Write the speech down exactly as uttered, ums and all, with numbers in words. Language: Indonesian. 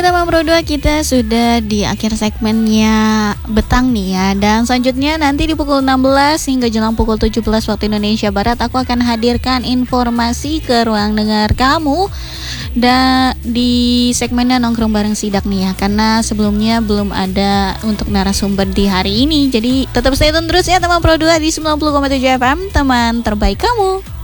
teman Pro dua, kita sudah di akhir segmennya Betang nih ya. Dan selanjutnya nanti di pukul enam belas hingga jelang pukul tujuh belas waktu Indonesia Barat, aku akan hadirkan informasi ke ruang dengar kamu dan di segmennya Nongkrong Bareng Sidak nih ya. Karena sebelumnya belum ada untuk narasumber di hari ini. Jadi tetap stay tune terus ya teman Pro dua di sembilan puluh koma tujuh F M, teman terbaik kamu.